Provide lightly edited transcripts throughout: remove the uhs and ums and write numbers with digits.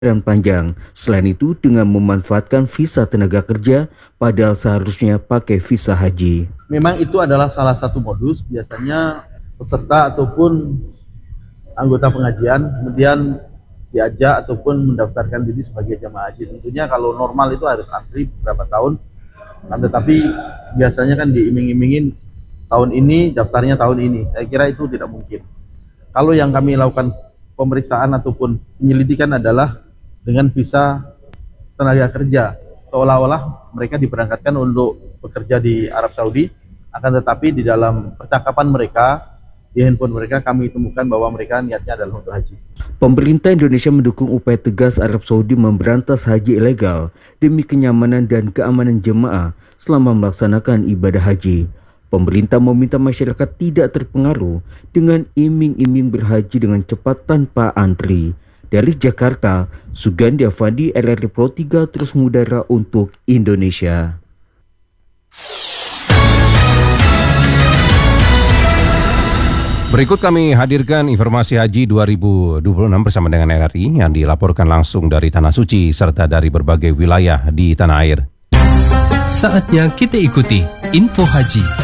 panjang. Selain itu, dengan memanfaatkan visa tenaga kerja, padahal seharusnya pakai visa haji. Memang itu adalah salah satu modus, biasanya peserta ataupun anggota pengajian kemudian diajak ataupun mendaftarkan diri sebagai jamaah haji. Tentunya kalau normal itu harus antri beberapa tahun, tetapi biasanya kan diiming-imingin tahun ini, daftarnya tahun ini. Saya kira itu tidak mungkin. Kalau yang kami lakukan pemeriksaan ataupun penyelidikan adalah dengan visa tenaga kerja, seolah-olah mereka diberangkatkan untuk bekerja di Arab Saudi, akan tetapi di dalam percakapan mereka, di handphone mereka kami temukan bahwa mereka niatnya adalah untuk haji. Pemerintah Indonesia mendukung upaya tegas Arab Saudi memberantas haji ilegal demi kenyamanan dan keamanan jemaah selama melaksanakan ibadah haji. Pemerintah meminta masyarakat tidak terpengaruh dengan iming-iming berhaji dengan cepat tanpa antri. Dari Jakarta, Sugandi Afandi, RRI Pro 3 terus mengudara untuk Indonesia. Berikut kami hadirkan informasi haji 2026 bersama dengan RRI yang dilaporkan langsung dari Tanah Suci serta dari berbagai wilayah di tanah air. Saatnya kita ikuti info haji.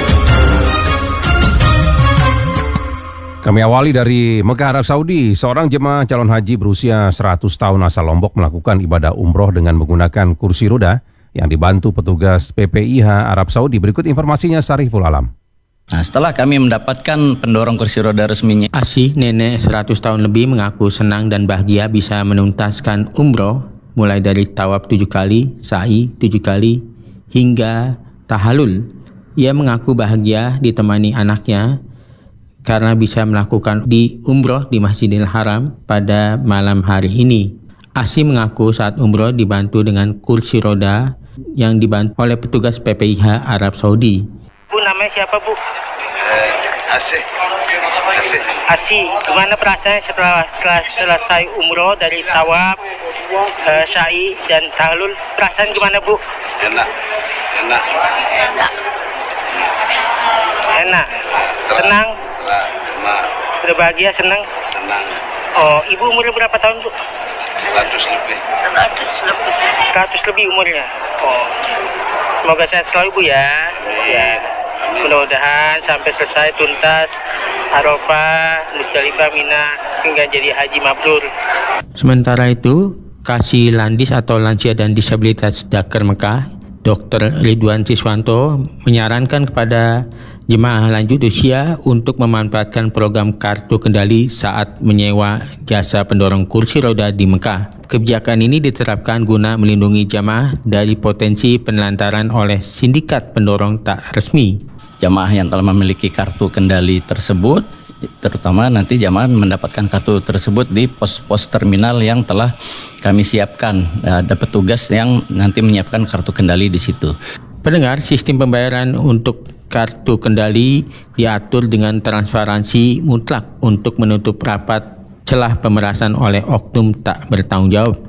Kami awali dari Mekah, Arab Saudi. Seorang jemaah calon haji berusia 100 tahun asal Lombok melakukan ibadah umroh dengan menggunakan kursi roda yang dibantu petugas PPIH Arab Saudi. Berikut informasinya Sariful Alam. Nah, setelah kami mendapatkan pendorong kursi roda resminya, Asih, nenek 100 tahun lebih, mengaku senang dan bahagia bisa menuntaskan umroh mulai dari tawaf 7 kali, sa'i 7 kali, hingga tahalul. Ia mengaku bahagia ditemani anaknya karena bisa melakukan di umroh di Masjidil Haram pada malam hari ini. Asih mengaku saat umroh dibantu dengan kursi roda yang dibantu oleh petugas PPIH Arab Saudi. Bu, namanya siapa, Bu? Asih. Asih. Gimana perasaannya setelah selesai umroh dari tawaf, sa'i dan tahlul? Perasaan gimana, Bu? Enak. Tenang. Tenang. Udah bahagia, senang? Senang. Oh, Ibu umurnya berapa tahun, Bu? 100 lebih. 100 lebih umurnya. Oh. Semoga sehat selalu, Bu ya. Ya. Mudah-mudahan sampai selesai tuntas Arafah, Musdalifah, Mina hingga jadi haji mabrur. Sementara itu, Kasih Landis atau Lansia dan Disabilitas Dakar Mekah, Dr. Ridwan Siswanto menyarankan kepada jemaah lanjut usia untuk memanfaatkan program kartu kendali saat menyewa jasa pendorong kursi roda di Mekah. Kebijakan ini diterapkan guna melindungi jemaah dari potensi penelantaran oleh sindikat pendorong tak resmi. jamaah yang telah memiliki kartu kendali tersebut, terutama nanti jamaah mendapatkan kartu tersebut di pos-pos terminal yang telah kami siapkan. Ada petugas yang nanti menyiapkan kartu kendali di situ. Pendengar, sistem pembayaran untuk kartu kendali diatur dengan transparansi mutlak untuk menutup rapat celah pemerasan oleh oknum tak bertanggung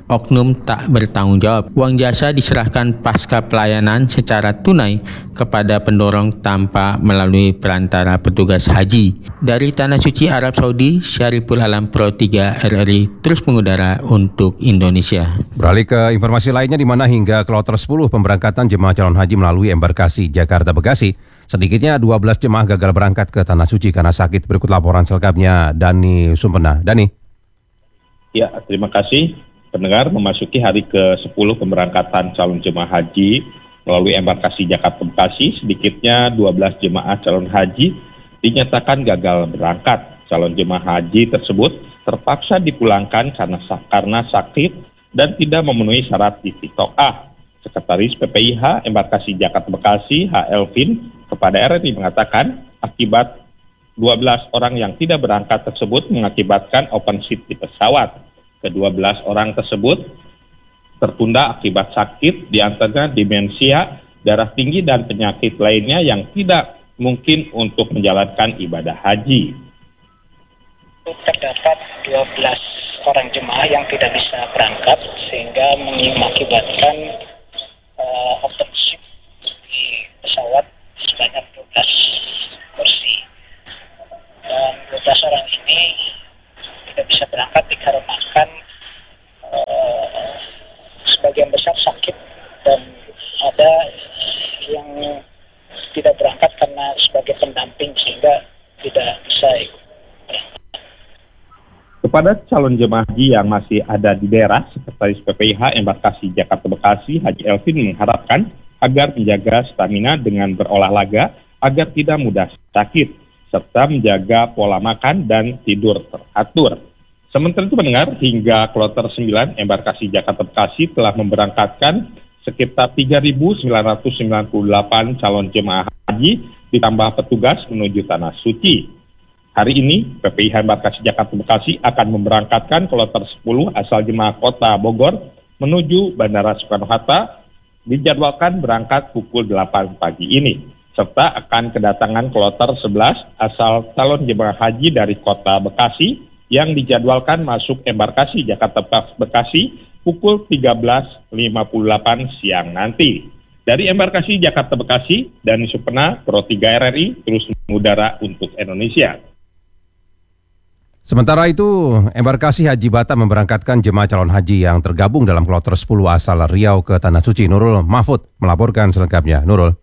jawab. Uang jasa diserahkan pasca pelayanan secara tunai kepada pendorong tanpa melalui perantara petugas haji. Dari Tanah Suci Arab Saudi, Syariful Alam Pro 3 RRI terus mengudara untuk Indonesia. Beralih ke informasi lainnya, di mana hingga Kloter 10 pemberangkatan jemaah calon haji melalui embarkasi Jakarta Bekasi, sedikitnya 12 jemaah gagal berangkat ke Tanah Suci karena sakit. Berikut laporan selengkapnya Dani Sumpena. Dani. Ya, terima kasih. Pendengar, memasuki hari ke-10 pemberangkatan calon jemaah haji melalui embarkasi Jakarta Bekasi, sedikitnya 12 jemaah calon haji dinyatakan gagal berangkat. Calon jemaah haji tersebut terpaksa dipulangkan karena sakit dan tidak memenuhi syarat istiqoah. Sekretaris PPIH embarkasi Jakarta Bekasi, H. Elvin, kepada RRI mengatakan akibat 12 orang yang tidak berangkat tersebut mengakibatkan open seat di pesawat. Ke-12 orang tersebut tertunda akibat sakit, diantaranya demensia, darah tinggi, dan penyakit lainnya yang tidak mungkin untuk menjalankan ibadah haji. Terdapat 12 orang jemaah yang tidak bisa berangkat sehingga mengakibatkan open seat di pesawat sebanyak 12 kursi. Dan 12 orang ini tidak bisa berangkat dikarenakan sebagian besar sakit dan ada yang tidak berangkat karena sebagai pendamping sehingga tidak bisa ikut. Kepada calon jemaah haji yang masih ada di daerah, Sekretaris PPIH Embarkasi Jakarta Bekasi, Haji Elvin mengharapkan agar menjaga stamina dengan berolahraga agar tidak mudah sakit, serta menjaga pola makan dan tidur teratur. Sementara itu pendengar, hingga kloter 9 Embarkasi Jakarta Bekasi telah memberangkatkan sekitar 3.998 calon jemaah haji ditambah petugas menuju Tanah Suci. Hari ini, PPIH Embarkasi Jakarta Bekasi akan memberangkatkan kloter 10 asal jemaah Kota Bogor menuju Bandara Soekarno-Hatta, dijadwalkan berangkat pukul 8 pagi ini, serta akan kedatangan kloter 11 asal calon jemaah haji dari Kota Bekasi yang dijadwalkan masuk Embarkasi Jakarta Bekasi pukul 13.58 siang nanti. Dari Embarkasi Jakarta Bekasi, Dani Supena, Pro 3 RRI, terus mengudara untuk Indonesia. Sementara itu, Embarkasi Haji Batam memberangkatkan jemaah calon haji yang tergabung dalam kloter 10 asal Riau ke Tanah Suci. Nurul Mahfud melaporkan selengkapnya. Nurul.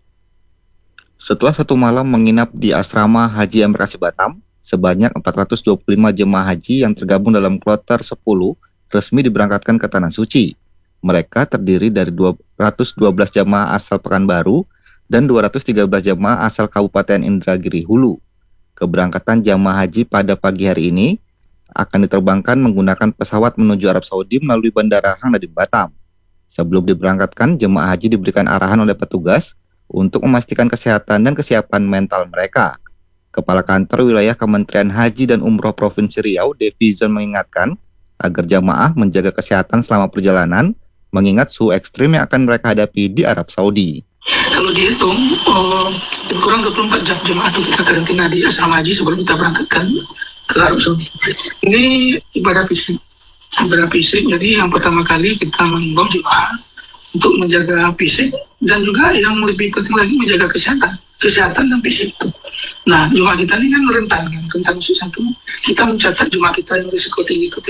Setelah 1 malam menginap di asrama Haji Embarkasi Batam, sebanyak 425 jemaah haji yang tergabung dalam kloter 10 resmi diberangkatkan ke Tanah Suci. Mereka terdiri dari 212 jemaah asal Pekanbaru dan 213 jemaah asal Kabupaten Indragiri Hulu. Keberangkatan jamaah haji pada pagi hari ini akan diterbangkan menggunakan pesawat menuju Arab Saudi melalui Bandara Hang Nadiem Batam. Sebelum diberangkatkan, jemaah haji diberikan arahan oleh petugas untuk memastikan kesehatan dan kesiapan mental mereka. Kepala Kantor Wilayah Kementerian Haji dan Umroh Provinsi Riau, Devi Zon, mengingatkan agar jamaah menjaga kesehatan selama perjalanan, mengingat suhu ekstrim yang akan mereka hadapi di Arab Saudi. Kalau dihitung, kurang 24 jam jemaah itu kita karantina di asrama haji sebelum kita berangkatkan ke Arab Saudi. Ini ibadah fisik. Jadi yang pertama kali kita mengimbau jemaah untuk menjaga fisik dan juga yang lebih penting lagi menjaga kesehatan dan fisik itu. Nah, jemaah kita ini kan rentan satu. Kita mencatat jemaah kita yang risiko tinggi itu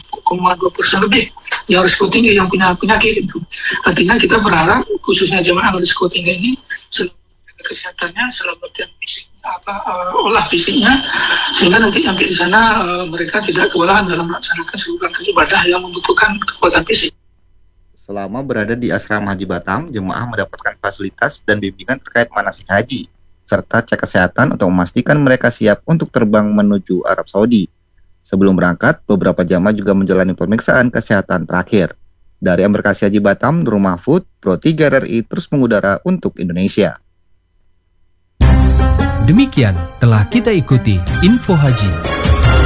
76,2% lebih yang risiko tinggi yang punya penyakit itu. Artinya kita berharap khususnya jemaah yang risiko tinggi ini selalu menjaga kesehatannya, selalu latihan fisiknya, olah fisiknya, sehingga nanti sampai di sana mereka tidak kewalahan dalam melaksanakan seluruh rangkaian ibadah yang membutuhkan kekuatan fisik. Selama berada di asrama Haji Batam, jemaah mendapatkan fasilitas dan bimbingan terkait manasik haji, serta cek kesehatan untuk memastikan mereka siap untuk terbang menuju Arab Saudi. Sebelum berangkat, beberapa jamaah juga menjalani pemeriksaan kesehatan terakhir. Dari Embarkasi Haji Batam, Nurul Mahfud, Pro 3 RRI terus mengudara untuk Indonesia. Demikian telah kita ikuti Info Haji.